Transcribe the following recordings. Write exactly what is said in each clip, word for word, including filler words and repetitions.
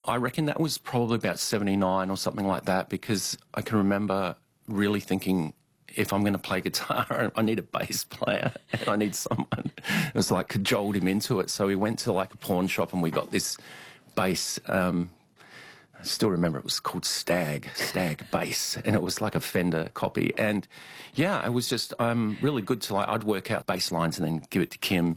I reckon that was probably about seventy-nine or something like that, because I can remember really thinking, if I'm going to play guitar, I need a bass player and I need someone. It was like cajoled him into it. So we went to like a pawn shop and we got this bass. Um, I still remember it was called Stag, Stag bass, and it was like a Fender copy. And yeah, it was just um, really good to like, I'd work out bass lines and then give it to Kim,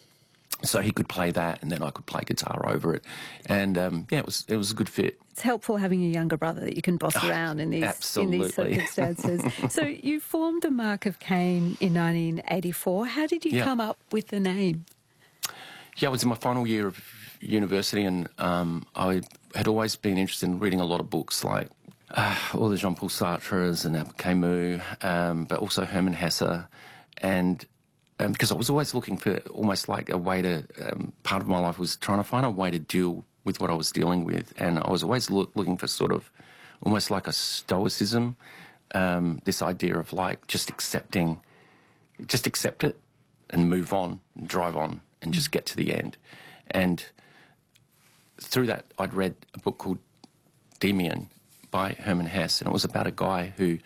so he could play that, and then I could play guitar over it. And um, yeah, it was it was a good fit. It's helpful having a younger brother that you can boss Oh, around in these absolutely. in these circumstances. So you formed the Mark of Cain in nineteen eighty-four. How did you Yeah. come up with the name? Yeah, I was in my final year of university, and um, I had always been interested in reading a lot of books, like uh, all the Jean-Paul Sartres and Albert Camus, um, but also Hermann Hesse, and um, because I was always looking for almost like a way to, um, part of my life was trying to find a way to deal with what I was dealing with, and I was always look, looking for sort of almost like a stoicism, um, this idea of like just accepting, just accept it and move on and drive on and just get to the end. And through that, I'd read a book called Demian by Hermann Hesse, and it was about a guy who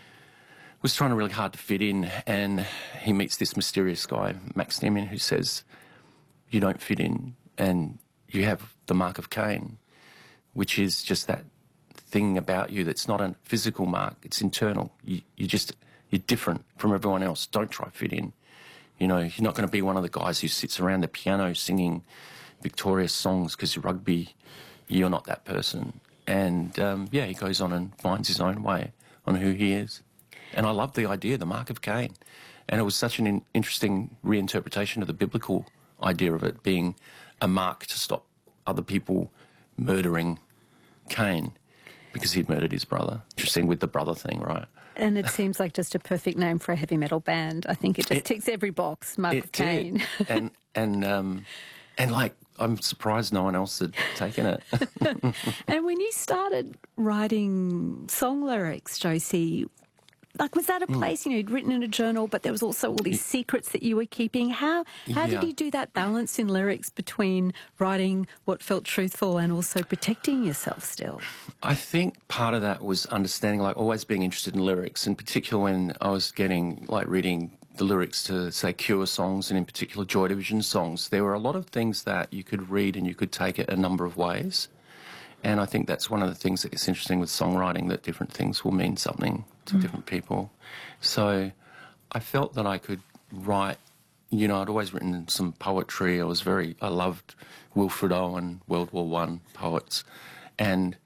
was trying really hard to fit in, and he meets this mysterious guy, Max Demian, who says, you don't fit in, and you have the mark of Cain, which is just that thing about you that's not a physical mark, it's internal. You, you just, you're different from everyone else. Don't try to fit in. You know, you're not going to be one of the guys who sits around the piano singing victorious songs because rugby, you're not that person. And, um, yeah, he goes on and finds his own way on who he is. And I love the idea, the Mark of Cain. And it was such an in interesting reinterpretation of the biblical idea of it being a mark to stop other people murdering Cain because he'd murdered his brother. Interesting with the brother thing, right? And it seems like just a perfect name for a heavy metal band. I think it just It- ticks every box, Mark It of Cain. did. and, and, um, and, like, I'm surprised no one else had taken it. And when you started writing song lyrics, Josie, like, was that a place, you know, you'd written in a journal, but there was also all these secrets that you were keeping? How how Yeah. did you do that balance in lyrics between writing what felt truthful and also protecting yourself still? I think part of that was understanding, like, always being interested in lyrics, in particular when I was getting, like, reading the lyrics to, say, Cure songs and in particular Joy Division songs. There were a lot of things that you could read and you could take it a number of ways. And I think that's one of the things that gets interesting with songwriting, that different things will mean something to mm. different people. So I felt that I could write, you know, I'd always written some poetry. I was very, I loved Wilfred Owen, World War One poets. And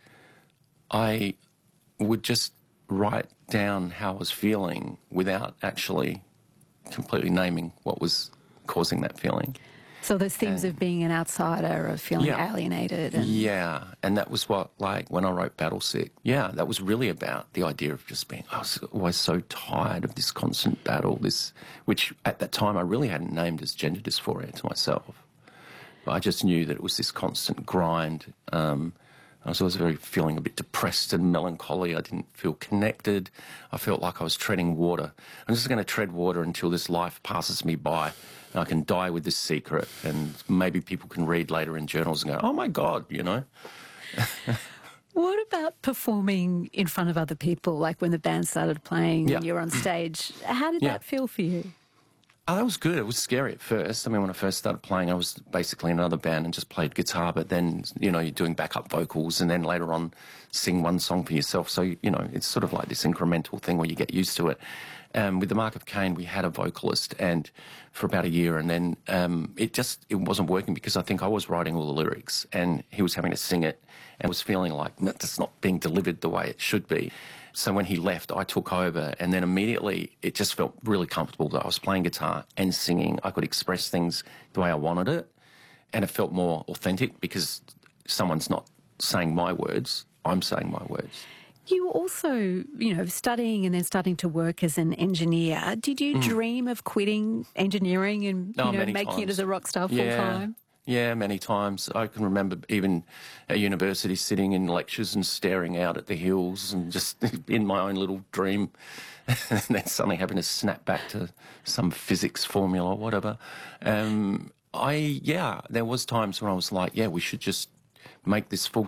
I would just write down how I was feeling without actually completely naming what was causing that feeling. So those themes And- of being an outsider, of feeling Yeah. alienated. And Yeah, and that was what, like, when I wrote Battle Sick, yeah, that was really about the idea of just being, I was always so tired of this constant battle, this, which at that time I really hadn't named as gender dysphoria to myself. But I just knew that it was this constant grind. Um, I was always very feeling a bit depressed and melancholy. I didn't feel connected. I felt like I was treading water. I'm just going to tread water until this life passes me by. And I can die with this secret, and maybe people can read later in journals and go, oh, my God, you know. what about performing in front of other people, like when the band started playing Yeah. and you were on stage? How did Yeah. that feel for you? Oh, that was good. It was scary at first. I mean, when I first started playing, I was basically in another band and just played guitar, but then, you know, you're doing backup vocals and then later on sing one song for yourself. So, you know, it's sort of like this incremental thing where you get used to it. Um, with the Mark of Cain, we had a vocalist and for about a year, and then um, it just it wasn't working because I think I was writing all the lyrics and he was having to sing it and was feeling like that's not being delivered the way it should be. So when he left, I took over, and then immediately it just felt really comfortable that I was playing guitar and singing. I could express things the way I wanted it, and it felt more authentic because someone's not saying my words, I'm saying my words. You were also, you know, studying and then starting to work as an engineer. Did you mm. dream of quitting engineering and, you oh, know, many making times. it as a rock star full yeah. time? Yeah, many times. I can remember even at university sitting in lectures and staring out at the hills and just in my own little dream and then suddenly having to snap back to some physics formula or whatever. Um, I, yeah, there was times when I was like, yeah, we should just make this full